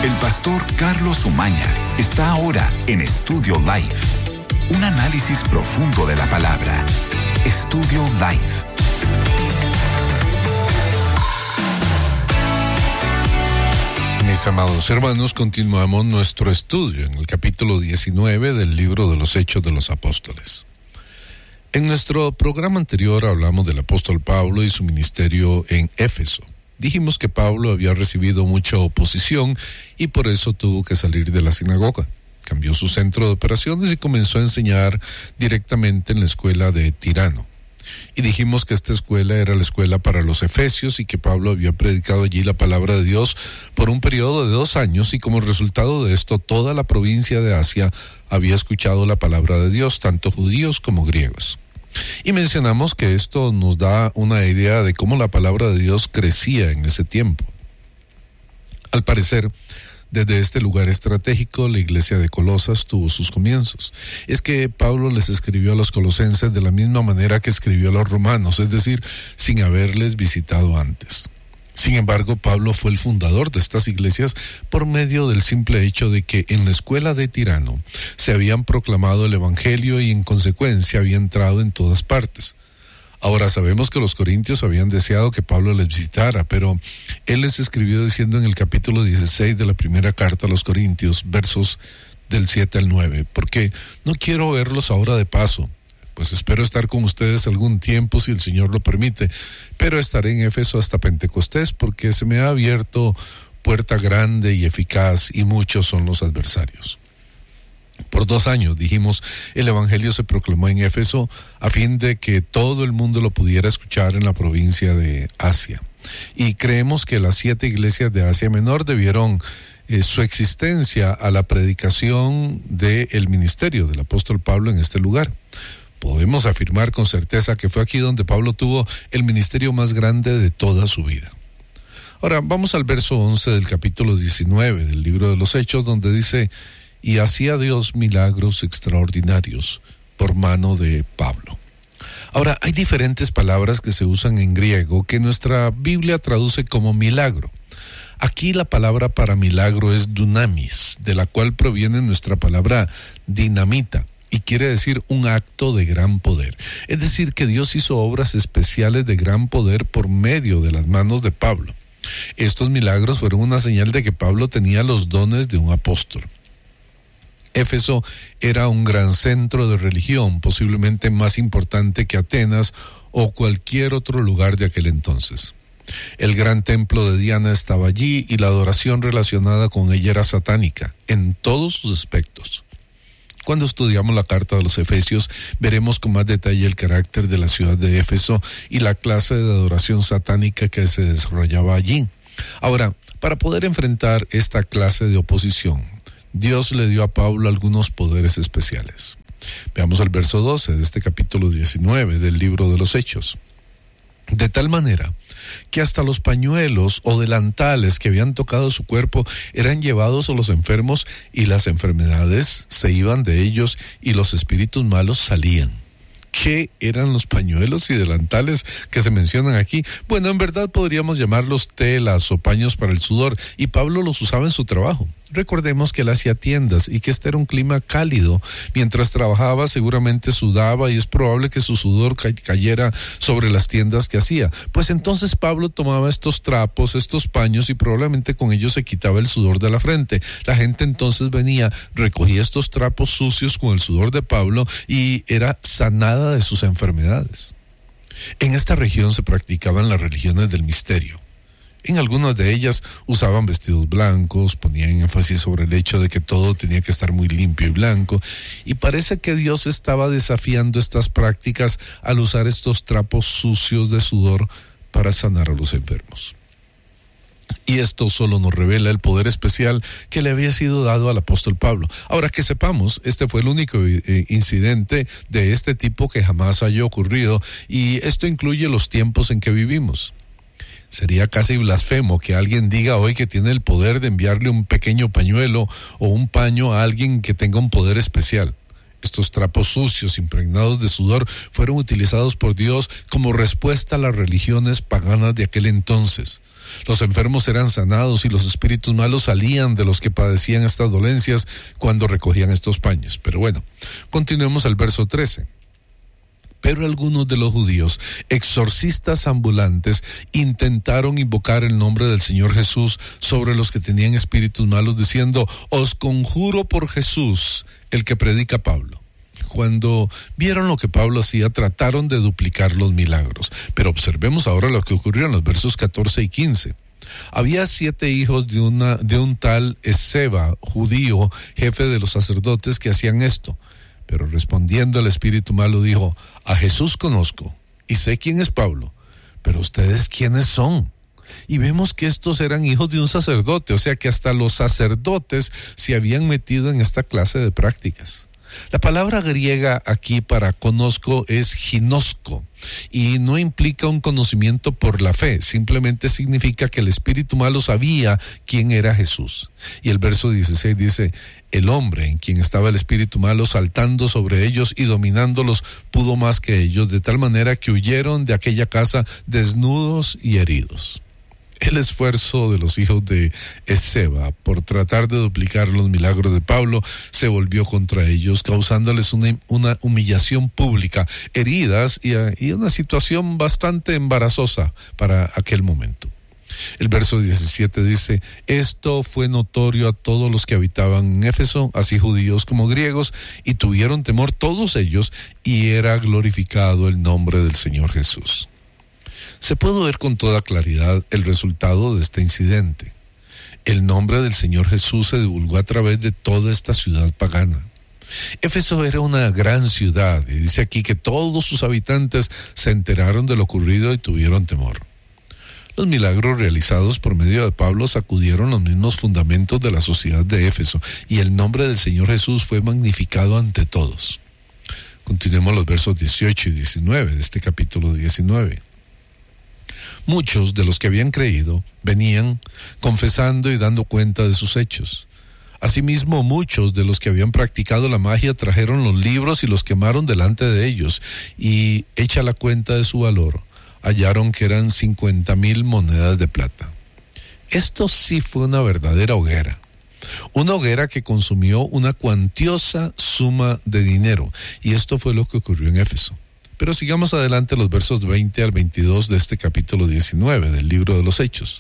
El pastor Carlos Umaña está ahora en Estudio Live. Un análisis profundo de la palabra. Estudio Live. Mis amados hermanos, continuamos nuestro estudio en el capítulo 19 del libro de los Hechos de los Apóstoles. En nuestro programa anterior hablamos del apóstol Pablo y su ministerio en Éfeso. Dijimos que Pablo había recibido mucha oposición y por eso tuvo que salir de la sinagoga. Cambió su centro de operaciones y comenzó a enseñar directamente en la escuela de Tirano. Y dijimos que esta escuela era la escuela para los efesios y que Pablo había predicado allí la palabra de Dios por un periodo de 2 años y como resultado de esto toda la provincia de Asia había escuchado la palabra de Dios, tanto judíos como griegos. Y mencionamos que esto nos da una idea de cómo la palabra de Dios crecía en ese tiempo. Al parecer, desde este lugar estratégico, la iglesia de Colosas tuvo sus comienzos. Es que Pablo les escribió a los colosenses de la misma manera que escribió a los romanos, es decir, sin haberles visitado antes. Sin embargo, Pablo fue el fundador de estas iglesias por medio del simple hecho de que en la escuela de Tirano se habían proclamado el evangelio y en consecuencia había entrado en todas partes. Ahora sabemos que los corintios habían deseado que Pablo les visitara, pero él les escribió diciendo en el capítulo 16 de la primera carta a los corintios, versos del 7 al 9, porque no quiero verlos ahora de paso, pues espero estar con ustedes algún tiempo si el Señor lo permite, pero estaré en Éfeso hasta Pentecostés porque se me ha abierto puerta grande y eficaz y muchos son los adversarios. Por 2 años, dijimos, el evangelio se proclamó en Éfeso a fin de que todo el mundo lo pudiera escuchar en la provincia de Asia. Y creemos que las 7 iglesias de Asia Menor debieron su existencia a la predicación del ministerio del apóstol Pablo en este lugar. Podemos afirmar con certeza que fue aquí donde Pablo tuvo el ministerio más grande de toda su vida. Ahora, vamos al verso 11 del capítulo 19 del libro de los Hechos, donde dice: y hacía Dios milagros extraordinarios por mano de Pablo. Ahora, hay diferentes palabras que se usan en griego que nuestra Biblia traduce como milagro. Aquí la palabra para milagro es dunamis, de la cual proviene nuestra palabra dinamita, y quiere decir un acto de gran poder. Es decir, que Dios hizo obras especiales de gran poder por medio de las manos de Pablo. Estos milagros fueron una señal de que Pablo tenía los dones de un apóstol. Éfeso era un gran centro de religión, posiblemente más importante que Atenas o cualquier otro lugar de aquel entonces. El gran templo de Diana estaba allí y la adoración relacionada con ella era satánica, en todos sus aspectos. Cuando estudiamos la carta de los Efesios, veremos con más detalle el carácter de la ciudad de Éfeso y la clase de adoración satánica que se desarrollaba allí. Ahora, para poder enfrentar esta clase de oposición, Dios le dio a Pablo algunos poderes especiales. Veamos el verso 12 de este capítulo 19 del libro de los Hechos. De tal manera que hasta los pañuelos o delantales que habían tocado su cuerpo eran llevados a los enfermos y las enfermedades se iban de ellos y los espíritus malos salían. ¿Qué eran los pañuelos y delantales que se mencionan aquí? Bueno, en verdad podríamos llamarlos telas o paños para el sudor, y Pablo los usaba en su trabajo. Recordemos que él hacía tiendas y que este era un clima cálido. Mientras trabajaba seguramente sudaba y es probable que su sudor cayera sobre las tiendas que hacía. Pues entonces Pablo tomaba estos trapos, estos paños y probablemente con ellos se quitaba el sudor de la frente. La gente entonces venía, recogía estos trapos sucios con el sudor de Pablo y era sanada de sus enfermedades. En esta región se practicaban las religiones del misterio. En algunas de ellas usaban vestidos blancos, ponían énfasis sobre el hecho de que todo tenía que estar muy limpio y blanco, y parece que Dios estaba desafiando estas prácticas al usar estos trapos sucios de sudor para sanar a los enfermos. Y esto solo nos revela el poder especial que le había sido dado al apóstol Pablo. Ahora, que sepamos, este fue el único incidente de este tipo que jamás haya ocurrido, y esto incluye los tiempos en que vivimos. Sería casi blasfemo que alguien diga hoy que tiene el poder de enviarle un pequeño pañuelo o un paño a alguien que tenga un poder especial. Estos trapos sucios, impregnados de sudor, fueron utilizados por Dios como respuesta a las religiones paganas de aquel entonces. Los enfermos eran sanados y los espíritus malos salían de los que padecían estas dolencias cuando recogían estos paños. Pero bueno, continuemos al verso 13. Pero algunos de los judíos, exorcistas ambulantes, intentaron invocar el nombre del Señor Jesús sobre los que tenían espíritus malos, diciendo: os conjuro por Jesús, el que predica Pablo. Cuando vieron lo que Pablo hacía, trataron de duplicar los milagros. Pero observemos ahora lo que ocurrió en los versos 14 y 15. Había 7 hijos de un tal Esceva, judío, jefe de los sacerdotes, que hacían esto. Pero respondiendo el espíritu malo dijo: a Jesús conozco y sé quién es Pablo, pero ustedes ¿quiénes son? Y vemos que estos eran hijos de un sacerdote, o sea que hasta los sacerdotes se habían metido en esta clase de prácticas. La palabra griega aquí para conozco es ginosko y no implica un conocimiento por la fe, simplemente significa que el espíritu malo sabía quién era Jesús. Y el verso 16 dice: el hombre en quien estaba el espíritu malo saltando sobre ellos y dominándolos pudo más que ellos, de tal manera que huyeron de aquella casa desnudos y heridos. El esfuerzo de los hijos de Esceva por tratar de duplicar los milagros de Pablo se volvió contra ellos, causándoles una humillación pública, heridas y una situación bastante embarazosa para aquel momento. El verso 17 dice: esto fue notorio a todos los que habitaban en Éfeso, así judíos como griegos, y tuvieron temor todos ellos, y era glorificado el nombre del Señor Jesús. Se puede ver con toda claridad el resultado de este incidente. El nombre del Señor Jesús se divulgó a través de toda esta ciudad pagana. Éfeso era una gran ciudad, y dice aquí que todos sus habitantes se enteraron de lo ocurrido y tuvieron temor. Los milagros realizados por medio de Pablo sacudieron los mismos fundamentos de la sociedad de Éfeso, y el nombre del Señor Jesús fue magnificado ante todos. Continuemos los versos 18 y 19 de este capítulo 19. Muchos de los que habían creído venían confesando y dando cuenta de sus hechos. Asimismo, muchos de los que habían practicado la magia trajeron los libros y los quemaron delante de ellos, y hecha la cuenta de su valor, hallaron que eran 50,000 monedas de plata. Esto sí fue una verdadera hoguera. Una hoguera que consumió una cuantiosa suma de dinero, y esto fue lo que ocurrió en Éfeso. Pero sigamos adelante los versos 20 al 22 de este capítulo 19 del libro de los Hechos.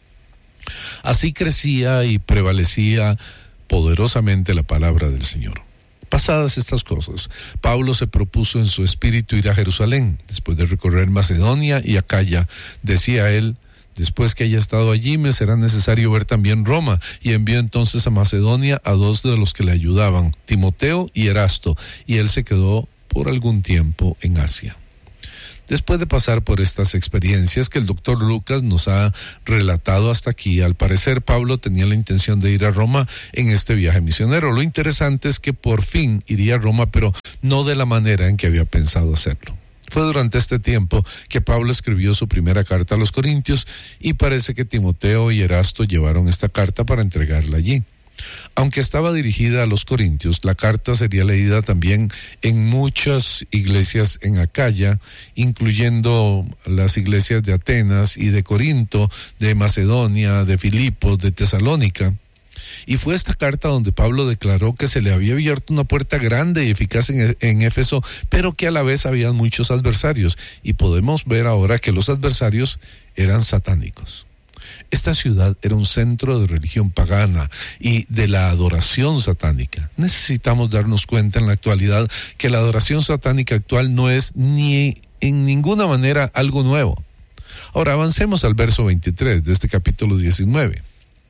Así crecía y prevalecía poderosamente la palabra del Señor. Pasadas estas cosas, Pablo se propuso en su espíritu ir a Jerusalén. Después de recorrer Macedonia y Acaya, decía él: después que haya estado allí, me será necesario ver también Roma. Y envió entonces a Macedonia a 2 de los que le ayudaban, Timoteo y Erasto, y él se quedó por algún tiempo en Asia. Después de pasar por estas experiencias que el doctor Lucas nos ha relatado hasta aquí, al parecer Pablo tenía la intención de ir a Roma en este viaje misionero. Lo interesante es que por fin iría a Roma, pero no de la manera en que había pensado hacerlo. Fue durante este tiempo que Pablo escribió su primera carta a los Corintios, y parece que Timoteo y Erasto llevaron esta carta para entregarla allí. Aunque estaba dirigida a los corintios, la carta sería leída también en muchas iglesias en Acaya, incluyendo las iglesias de Atenas y de Corinto, de Macedonia, de Filipos, de Tesalónica. Y fue esta carta donde Pablo declaró que se le había abierto una puerta grande y eficaz en Éfeso, pero que a la vez había muchos adversarios. Y podemos ver ahora que los adversarios eran satánicos. Esta ciudad era un centro de religión pagana y de la adoración satánica. Necesitamos darnos cuenta en la actualidad que la adoración satánica actual no es ni en ninguna manera algo nuevo. Ahora avancemos al verso 23 de este capítulo 19.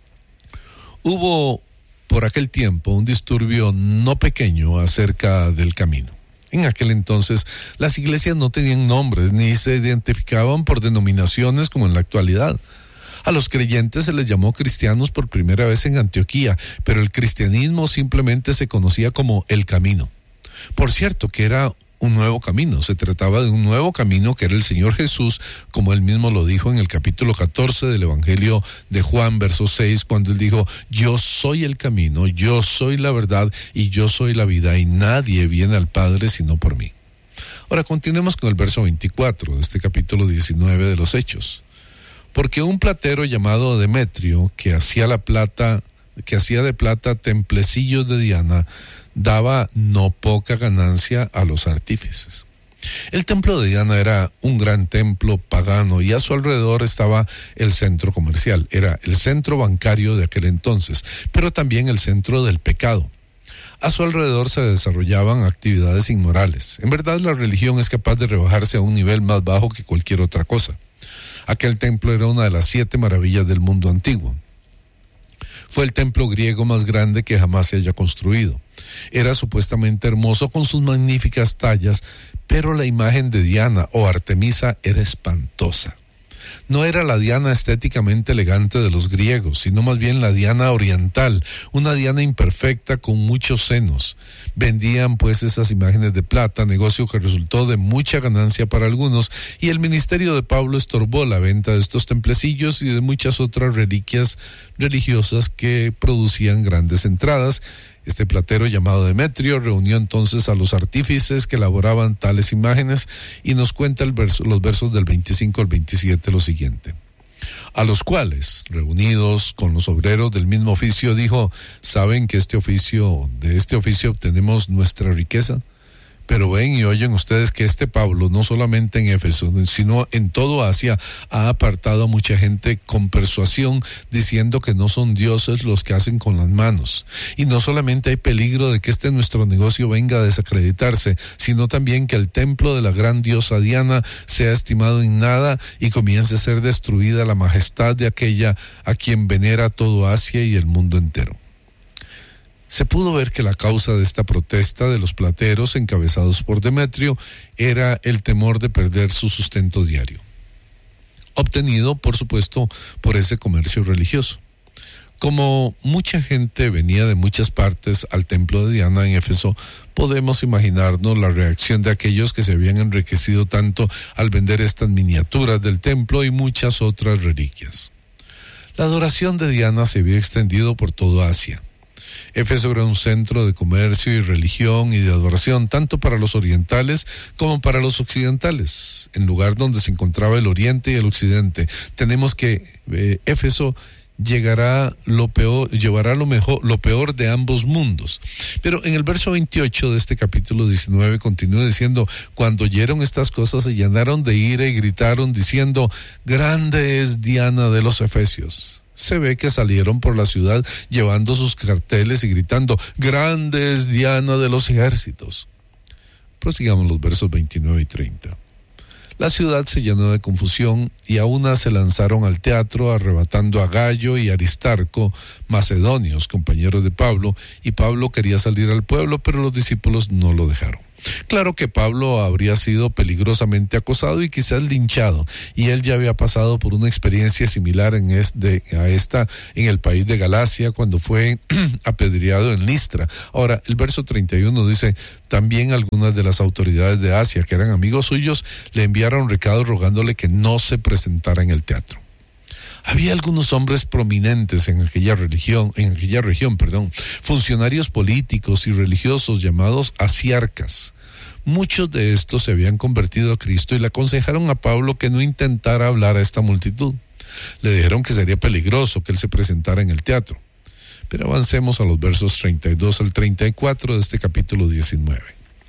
Hubo por aquel tiempo un disturbio no pequeño acerca del camino. En aquel entonces las iglesias no tenían nombres ni se identificaban por denominaciones como en la actualidad. A los creyentes se les llamó cristianos por primera vez en Antioquía, pero el cristianismo simplemente se conocía como el camino. Por cierto, que era un nuevo camino, se trataba de un nuevo camino que era el Señor Jesús, como él mismo lo dijo en el capítulo 14 del Evangelio de Juan, verso 6, cuando él dijo: yo soy el camino, yo soy la verdad y yo soy la vida, y nadie viene al Padre sino por mí. Ahora continuemos con el verso 24 de este capítulo 19 de los Hechos. porque un platero llamado Demetrio, que hacía de plata templecillos de Diana, daba no poca ganancia a los artífices. El templo de Diana era un gran templo pagano y a su alrededor estaba el centro comercial, era el centro bancario de aquel entonces, pero también el centro del pecado. A su alrededor se desarrollaban actividades inmorales. En verdad, la religión es capaz de rebajarse a un nivel más bajo que cualquier otra cosa. Aquel templo era una de las 7 maravillas del mundo antiguo. Fue el templo griego más grande que jamás se haya construido. Era supuestamente hermoso con sus magníficas tallas, pero la imagen de Diana o Artemisa era espantosa. No era la Diana estéticamente elegante de los griegos, sino más bien la Diana oriental, una Diana imperfecta con muchos senos. Vendían pues esas imágenes de plata, negocio que resultó de mucha ganancia para algunos, y el ministerio de Pablo estorbó la venta de estos templecillos y de muchas otras reliquias religiosas que producían grandes entradas. Este platero llamado Demetrio reunió entonces a los artífices que elaboraban tales imágenes y nos cuenta los versos del 25 al 27 lo siguiente. A los cuales, reunidos con los obreros del mismo oficio, dijo: ¿saben que de este oficio obtenemos nuestra riqueza? Pero ven y oyen ustedes que este Pablo, no solamente en Éfeso, sino en todo Asia, ha apartado a mucha gente con persuasión, diciendo que no son dioses los que hacen con las manos. Y no solamente hay peligro de que nuestro negocio venga a desacreditarse, sino también que el templo de la gran diosa Diana sea estimado en nada y comience a ser destruida la majestad de aquella a quien venera todo Asia y el mundo entero. Se pudo ver que la causa de esta protesta de los plateros encabezados por Demetrio era el temor de perder su sustento diario, obtenido, por supuesto, por ese comercio religioso. Como mucha gente venía de muchas partes al templo de Diana en Éfeso, podemos imaginarnos la reacción de aquellos que se habían enriquecido tanto al vender estas miniaturas del templo y muchas otras reliquias. La adoración de Diana se había extendido por toda Asia. Éfeso era un centro de comercio y religión y de adoración tanto para los orientales como para los occidentales, en lugar donde se encontraba el oriente y el occidente. Tenemos que Éfeso llevará lo peor de ambos mundos. Pero en el verso 28 de este capítulo 19 continúa diciendo: cuando oyeron estas cosas se llenaron de ira y gritaron diciendo: grande es Diana de los Efesios. Se ve que salieron por la ciudad llevando sus carteles y gritando: grande es Diana de los ejércitos. Prosigamos los versos 29 y 30. La ciudad se llenó de confusión y a una se lanzaron al teatro arrebatando a Gayo y Aristarco, macedonios, compañeros de Pablo, y Pablo quería salir al pueblo, pero los discípulos no lo dejaron. Claro que Pablo habría sido peligrosamente acosado y quizás linchado, y él ya había pasado por una experiencia similar a esta en el país de Galacia cuando fue apedreado en Listra. Ahora, el verso 31 dice: también algunas de las autoridades de Asia, que eran amigos suyos, le enviaron recados rogándole que no se presentara en el teatro. Había algunos hombres prominentes en aquella región, funcionarios políticos y religiosos llamados asiarcas. Muchos de estos se habían convertido a Cristo y le aconsejaron a Pablo que no intentara hablar a esta multitud. Le dijeron que sería peligroso que él se presentara en el teatro. Pero avancemos a los versos 32 al 34 de este capítulo 19.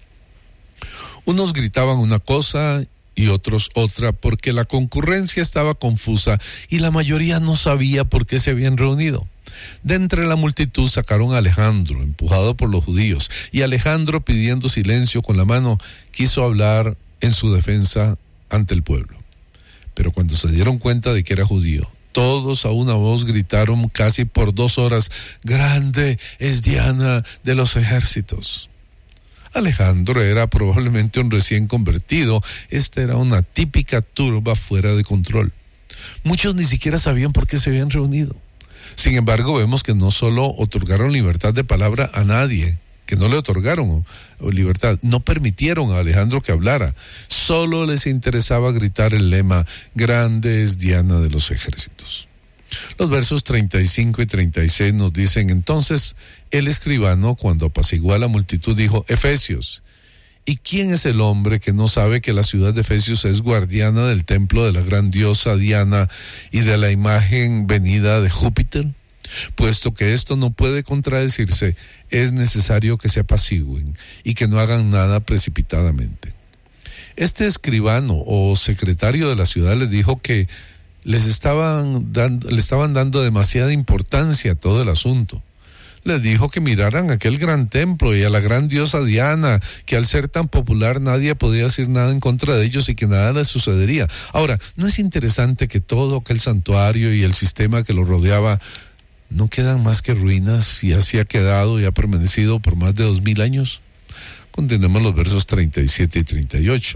Unos gritaban una cosa y otros otra, porque la concurrencia estaba confusa y la mayoría no sabía por qué se habían reunido. De entre la multitud sacaron a Alejandro, empujado por los judíos, y Alejandro, pidiendo silencio con la mano, quiso hablar en su defensa ante el pueblo. Pero cuando se dieron cuenta de que era judío, todos a una voz gritaron casi por 2 horas: grande es Diana de los ejércitos. Alejandro era probablemente un recién convertido. Esta era una típica turba fuera de control. Muchos ni siquiera sabían por qué se habían reunido. Sin embargo, vemos que no solo otorgaron libertad de palabra a nadie, que no le otorgaron libertad, no permitieron a Alejandro que hablara. Solo les interesaba gritar el lema: grande es Diana de los ejércitos. Los versos 35 y 36 nos dicen: entonces el escribano, cuando apaciguó a la multitud, dijo: Efesios, ¿Y quién es el hombre que no sabe que la ciudad de Efesios es guardiana del templo de la gran diosa Diana y de la imagen venida de Júpiter? Puesto que esto no puede contradecirse, es necesario que se apacigüen y que no hagan nada precipitadamente. Este escribano o secretario de la ciudad les dijo que le estaban dando demasiada importancia a todo el asunto. Les dijo que miraran aquel gran templo y a la gran diosa Diana, que al ser tan popular nadie podía decir nada en contra de ellos y que nada les sucedería. Ahora, ¿no es interesante que todo aquel santuario y el sistema que lo rodeaba no quedan más que ruinas y así ha quedado y ha permanecido por más de 2000 años? Continuemos los versos 37 y 38.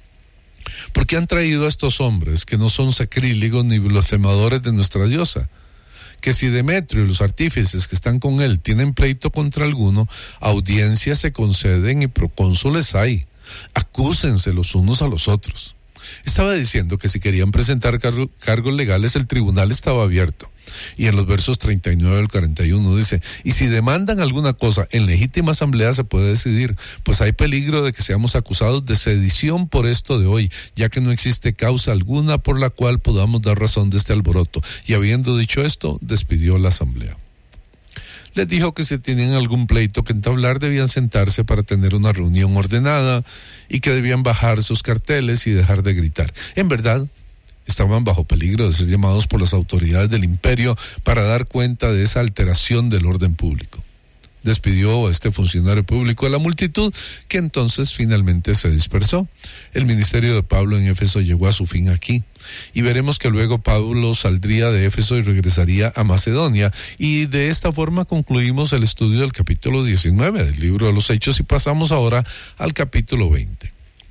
Porque han traído a estos hombres que no son sacrílegos ni blasfemadores de nuestra diosa, que si Demetrio y los artífices que están con él tienen pleito contra alguno, audiencias se conceden y procónsules hay. Acúsense los unos a los otros. Estaba diciendo que si querían presentar cargos legales, el tribunal estaba abierto. Y en los versos 39 al 41 dice, y si demandan alguna cosa, en legítima asamblea se puede decidir, pues hay peligro de que seamos acusados de sedición por esto de hoy, ya que no existe causa alguna por la cual podamos dar razón de este alboroto. Y habiendo dicho esto, despidió la asamblea. Les dijo que si tenían algún pleito que entablar debían sentarse para tener una reunión ordenada y que debían bajar sus carteles y dejar de gritar. En verdad, estaban bajo peligro de ser llamados por las autoridades del imperio para dar cuenta de esa alteración del orden público. Despidió a este funcionario público a la multitud, que entonces finalmente se dispersó. El ministerio de Pablo en Éfeso llegó a su fin aquí, y veremos que luego Pablo saldría de Éfeso y regresaría a Macedonia, y de esta forma concluimos el estudio del capítulo 19 del libro de los Hechos y pasamos ahora al capítulo 20.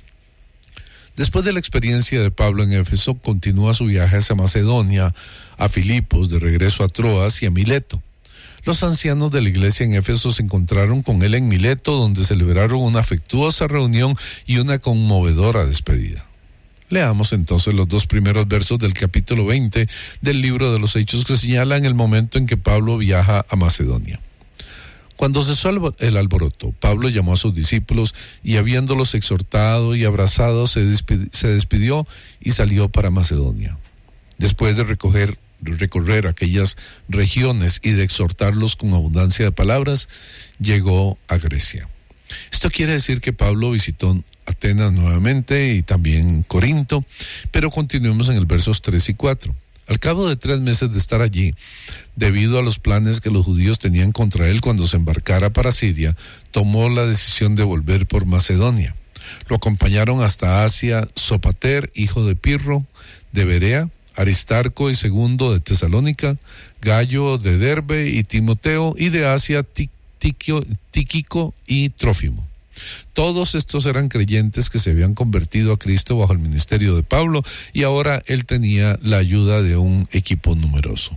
Después de la experiencia de Pablo en Éfeso, continúa su viaje hacia Macedonia, a Filipos, de regreso a Troas y a Mileto. Los ancianos de la iglesia en Éfeso se encontraron con él en Mileto, donde celebraron una afectuosa reunión y una conmovedora despedida. Leamos entonces los 2 primeros versos del capítulo 20 del libro de los Hechos, que señalan el momento en que Pablo viaja a Macedonia. Cuando cesó el alboroto, Pablo llamó a sus discípulos y habiéndolos exhortado y abrazado, se despidió y salió para Macedonia. Después de recorrer aquellas regiones y de exhortarlos con abundancia de palabras, llegó a Grecia. Esto quiere decir que Pablo visitó Atenas nuevamente y también Corinto, pero continuemos en el versos 3 y 4. Al cabo de 3 meses de estar allí, debido a los planes que los judíos tenían contra él cuando se embarcara para Siria, tomó la decisión de volver por Macedonia. Lo acompañaron hasta Asia Sopater, hijo de Pirro, de Berea, Aristarco y Segundo de Tesalónica, Gallo de Derbe y Timoteo, y de Asia Tíquico y Trófimo. Todos estos eran creyentes que se habían convertido a Cristo bajo el ministerio de Pablo, y ahora él tenía la ayuda de un equipo numeroso.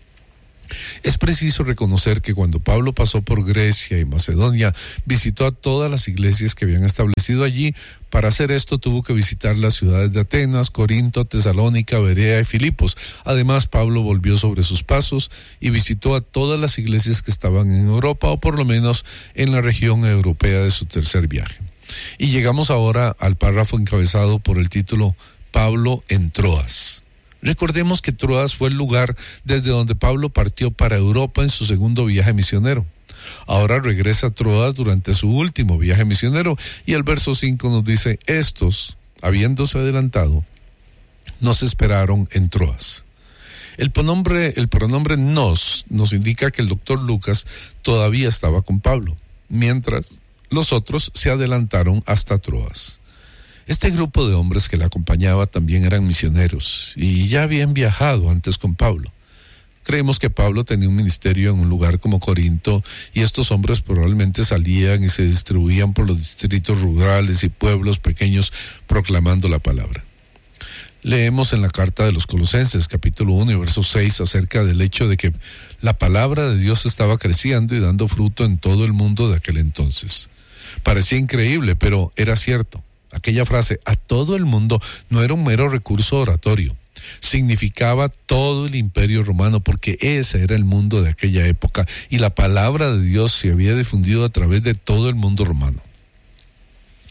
Es preciso reconocer que cuando Pablo pasó por Grecia y Macedonia, visitó a todas las iglesias que habían establecido allí. Para hacer esto tuvo que visitar las ciudades de Atenas, Corinto, Tesalónica, Berea y Filipos. Además, Pablo volvió sobre sus pasos y visitó a todas las iglesias que estaban en Europa, o por lo menos en la región europea de su tercer viaje. Y llegamos ahora al párrafo encabezado por el título Pablo en Troas. Recordemos que Troas fue el lugar desde donde Pablo partió para Europa en su segundo viaje misionero. Ahora regresa a Troas durante su último viaje misionero, y el verso 5 nos dice: estos, habiéndose adelantado, nos esperaron en Troas. El pronombre nos indica que el doctor Lucas todavía estaba con Pablo, mientras los otros se adelantaron hasta Troas. Este grupo de hombres que le acompañaba también eran misioneros y ya habían viajado antes con Pablo. Creemos que Pablo tenía un ministerio en un lugar como Corinto, y estos hombres probablemente salían y se distribuían por los distritos rurales y pueblos pequeños proclamando la palabra. Leemos en la carta de los Colosenses, capítulo 1 y verso 6, acerca del hecho de que la palabra de Dios estaba creciendo y dando fruto en todo el mundo de aquel entonces. Parecía increíble, pero era cierto. Aquella frase, a todo el mundo, no era un mero recurso oratorio. Significaba todo el imperio romano, porque ese era el mundo de aquella época, y la palabra de Dios se había difundido a través de todo el mundo romano.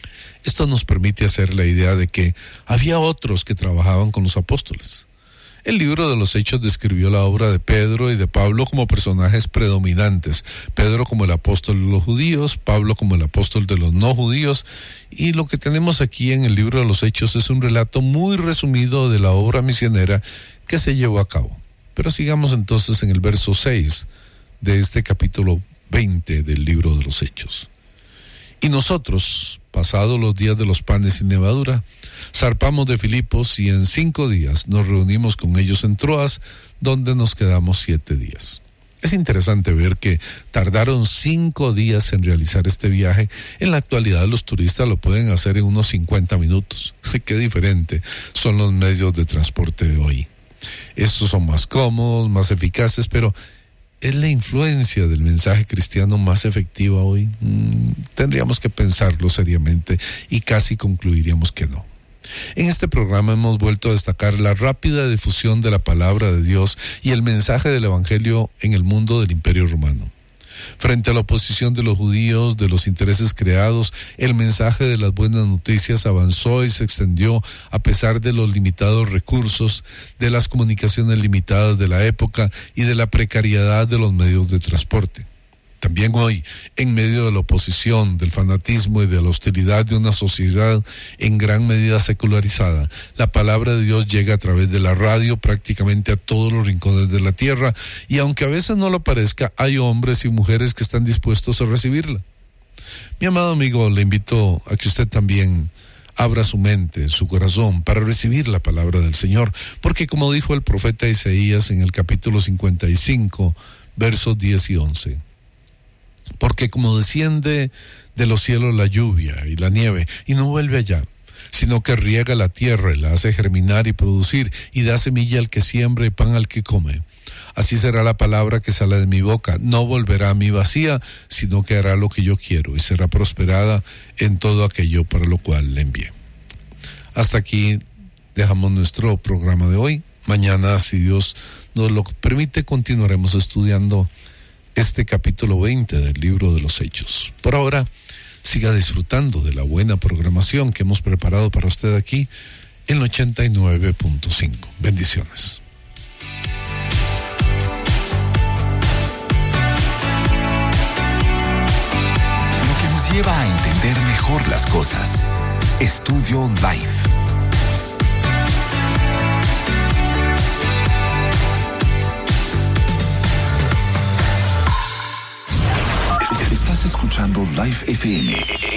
Esto nos permite hacer la idea de que había otros que trabajaban con los apóstoles. El libro de los Hechos describió la obra de Pedro y de Pablo como personajes predominantes. Pedro como el apóstol de los judíos, Pablo como el apóstol de los no judíos. Y lo que tenemos aquí en el libro de los Hechos es un relato muy resumido de la obra misionera que se llevó a cabo. Pero sigamos entonces en el verso 6 de este capítulo 20 del libro de los Hechos. Y nosotros, pasados los días de los panes sin levadura, zarpamos de Filipos y en 5 días nos reunimos con ellos en Troas, donde nos quedamos 7 días. Es interesante ver que tardaron 5 días en realizar este viaje. En la actualidad los turistas lo pueden hacer en unos 50 minutos. Qué diferente son los medios de transporte de hoy. Estos son más cómodos, más eficaces, pero ¿es la influencia del mensaje cristiano más efectiva hoy? Tendríamos que pensarlo seriamente y casi concluiríamos que no. En este programa hemos vuelto a destacar la rápida difusión de la palabra de Dios y el mensaje del Evangelio en el mundo del Imperio Romano. Frente a la oposición de los judíos, de los intereses creados, el mensaje de las buenas noticias avanzó y se extendió a pesar de los limitados recursos, de las comunicaciones limitadas de la época y de la precariedad de los medios de transporte. También hoy, en medio de la oposición, del fanatismo y de la hostilidad de una sociedad en gran medida secularizada, la palabra de Dios llega a través de la radio prácticamente a todos los rincones de la tierra, y aunque a veces no lo parezca, hay hombres y mujeres que están dispuestos a recibirla. Mi amado amigo, le invito a que usted también abra su mente, su corazón, para recibir la palabra del Señor, porque como dijo el profeta Isaías en el capítulo 55, versos 10 y 11, porque como desciende de los cielos la lluvia y la nieve, y no vuelve allá, sino que riega la tierra y la hace germinar y producir, y da semilla al que siembra y pan al que come. Así será la palabra que sale de mi boca, no volverá a mí vacía, sino que hará lo que yo quiero, y será prosperada en todo aquello para lo cual le envié. Hasta aquí dejamos nuestro programa de hoy. Mañana, si Dios nos lo permite, continuaremos estudiando este capítulo 20 del libro de los Hechos. Por ahora, siga disfrutando de la buena programación que hemos preparado para usted aquí en 89.5. Bendiciones. Lo que nos lleva a entender mejor las cosas. Estudio Life. Estás escuchando Life FM.